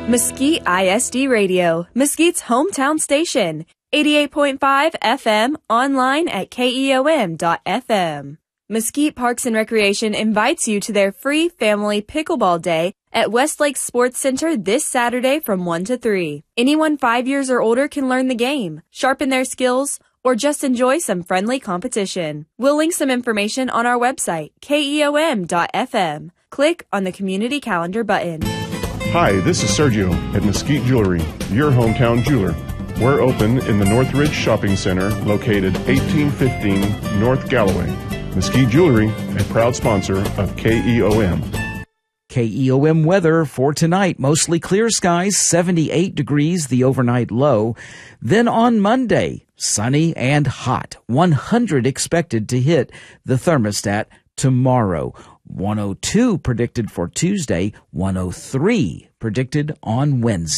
Mesquite ISD Radio, Mesquite's hometown station. 88.5 FM, online at KEOM.FM. Mesquite Parks and Recreation invites you to their free family pickleball day at Westlake Sports Center this Saturday from 1 to 3. Anyone 5 years or older can learn the game, sharpen their skills, or just enjoy some friendly competition. We'll link some information on our website, KEOM.FM. Click on the Community Calendar button. Hi, this is Sergio at Mesquite Jewelry, your hometown jeweler. We're open in the Northridge Shopping Center, located 1815 North Galloway. Mesquite Jewelry, a proud sponsor of KEOM. KEOM weather for tonight, mostly clear skies, 78 degrees, the overnight low. Then on Monday, sunny and hot, 100 expected to hit the thermostat tomorrow. 102 predicted for Tuesday, 103 predicted on Wednesday.